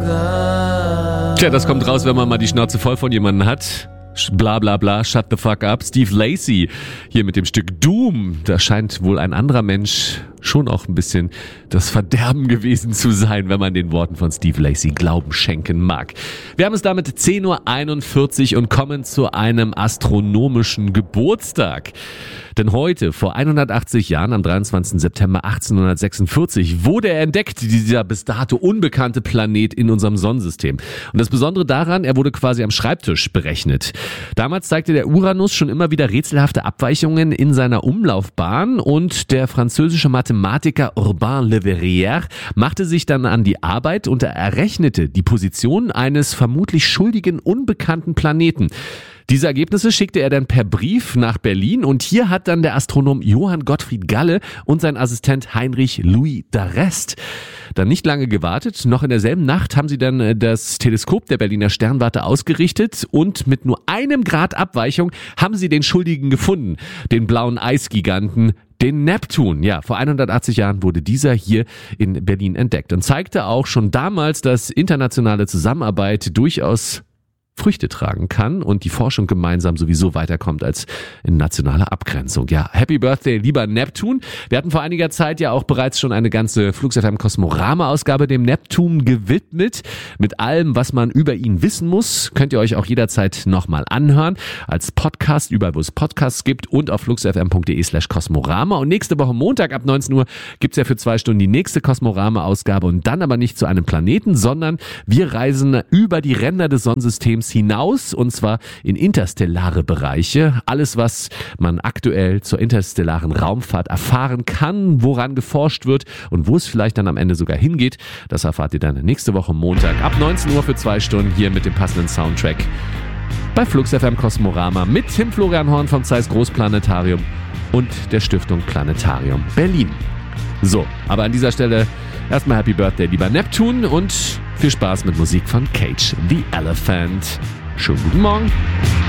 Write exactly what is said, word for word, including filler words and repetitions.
Tja, das kommt raus, wenn man mal die Schnauze voll von jemandem hat. Bla bla bla, shut the fuck up. Steve Lacy hier mit dem Stück Doom. Da scheint wohl ein anderer Mensch schon auch ein bisschen das Verderben gewesen zu sein, wenn man den Worten von Steve Lacy Glauben schenken mag. Wir haben es damit zehn Uhr einundvierzig und kommen zu einem astronomischen Geburtstag. Denn heute, vor hundertachtzig Jahren, am dreiundzwanzigsten September achtzehnhundertsechsundvierzig, wurde er entdeckt, dieser bis dato unbekannte Planet in unserem Sonnensystem. Und das Besondere daran, er wurde quasi am Schreibtisch berechnet. Damals zeigte der Uranus schon immer wieder rätselhafte Abweichungen in seiner Umlaufbahn und der französische Mathematiker Urbain Le Verrier machte sich dann an die Arbeit und er errechnete die Position eines vermutlich schuldigen, unbekannten Planeten. Diese Ergebnisse schickte er dann per Brief nach Berlin und hier hat dann der Astronom Johann Gottfried Galle und sein Assistent Heinrich Louis d'Arrest dann nicht lange gewartet. Noch in derselben Nacht haben sie dann das Teleskop der Berliner Sternwarte ausgerichtet und mit nur einem Grad Abweichung haben sie den Schuldigen gefunden, den blauen Eisgiganten, den Neptun. Ja, vor hundertachtzig Jahren wurde dieser hier in Berlin entdeckt und zeigte auch schon damals, dass internationale Zusammenarbeit durchaus Früchte tragen kann und die Forschung gemeinsam sowieso weiterkommt als in nationaler Abgrenzung. Ja, Happy Birthday, lieber Neptun. Wir hatten vor einiger Zeit ja auch bereits schon eine ganze Flugzeit F M Kosmorama-Ausgabe dem Neptun gewidmet. Mit allem, was man über ihn wissen muss, könnt ihr euch auch jederzeit nochmal anhören. Als Podcast, überall wo es Podcasts gibt und auf fluxfm.de slash Kosmorama. Und nächste Woche Montag ab neunzehn Uhr gibt's ja für zwei Stunden die nächste Kosmorama-Ausgabe und dann aber nicht zu einem Planeten, sondern wir reisen über die Ränder des Sonnensystems hinaus und zwar in interstellare Bereiche. Alles, was man aktuell zur interstellaren Raumfahrt erfahren kann, woran geforscht wird und wo es vielleicht dann am Ende sogar hingeht, das erfahrt ihr dann nächste Woche Montag ab neunzehn Uhr für zwei Stunden hier mit dem passenden Soundtrack bei Flux F M Kosmorama mit Tim Florian Horn vom Zeiss Großplanetarium und der Stiftung Planetarium Berlin. So, aber an dieser Stelle erstmal Happy Birthday, lieber Neptun, und viel Spaß mit Musik von Cage the Elephant. Schönen guten Morgen.